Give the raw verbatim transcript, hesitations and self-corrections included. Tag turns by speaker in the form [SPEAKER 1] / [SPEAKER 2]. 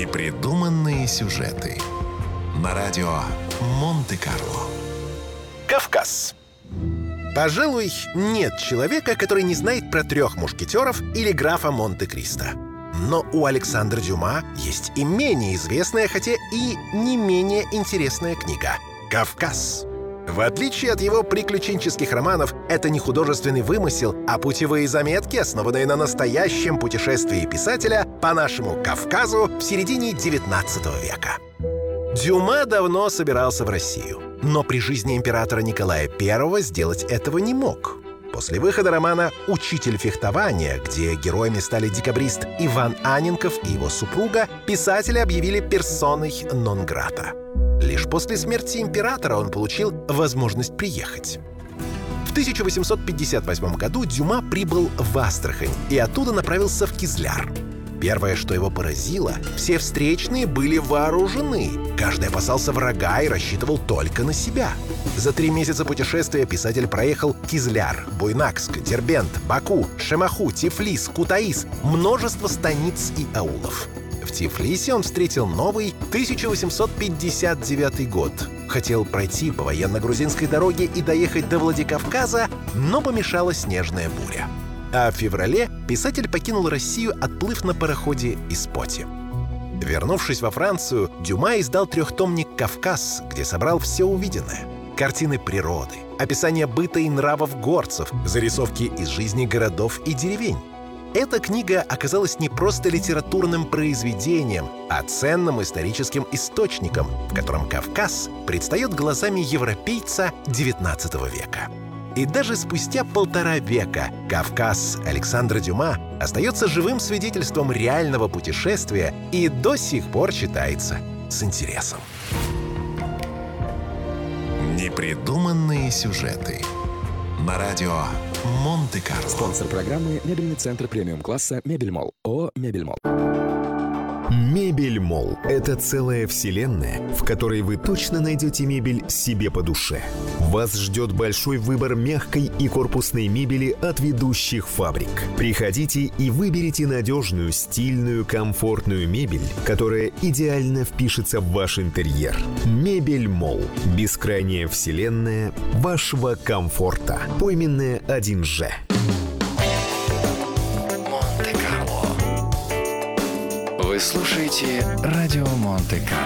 [SPEAKER 1] Непридуманные сюжеты на радио Монте-Карло.
[SPEAKER 2] Кавказ. Пожалуй, нет человека, который не знает про трех мушкетеров или графа Монте-Кристо. Но у Александра Дюма есть и менее известная, хотя и не менее интересная книга «Кавказ». В отличие от его приключенческих романов, это не художественный вымысел, а путевые заметки, основанные на настоящем путешествии писателя по нашему Кавказу в середине девятнадцатого века. Дюма давно собирался в Россию, но при жизни императора Николая Первого сделать этого не мог. После выхода романа «Учитель фехтования», где героями стали декабрист Иван Анненков и его супруга, писателя объявили персоной нон-грата. Лишь после смерти императора он получил возможность приехать. В тысяча восемьсот пятьдесят восьмом году Дюма прибыл в Астрахань и оттуда направился в Кизляр. Первое, что его поразило, все встречные были вооружены. Каждый опасался врага и рассчитывал только на себя. За три месяца путешествия писатель проехал Кизляр, Буйнакск, Дербент, Баку, Шемаху, Тифлис, Кутаис, множество станиц и аулов. В Тифлисе он встретил новый тысяча восемьсот пятьдесят девятый год. Хотел пройти по военно-грузинской дороге и доехать до Владикавказа, но помешала снежная буря. А в феврале писатель покинул Россию, отплыв на пароходе из Поти. Вернувшись во Францию, Дюма издал трехтомник «Кавказ», где собрал все увиденное. Картины природы, описание быта и нравов горцев, зарисовки из жизни городов и деревень. Эта книга оказалась не просто литературным произведением, а ценным историческим источником, в котором Кавказ предстает глазами европейца девятнадцатого века. И даже спустя полтора века «Кавказ» Александра Дюма остается живым свидетельством реального путешествия и до сих пор читается с интересом.
[SPEAKER 1] Непридуманные сюжеты на радио Монте-Карло.
[SPEAKER 3] Спонсор программы — мебельный центр премиум-класса «Мебельмолл». ООО «Мебельмолл».
[SPEAKER 4] Мебельмолл – это целая вселенная, в которой вы точно найдете мебель себе по душе. Вас ждет большой выбор мягкой и корпусной мебели от ведущих фабрик. Приходите и выберите надежную, стильную, комфортную мебель, которая идеально впишется в ваш интерьер. Мебельмолл – бескрайняя вселенная вашего комфорта. Пойменная один же.
[SPEAKER 5] Вы слушаете радио Монте-Карло.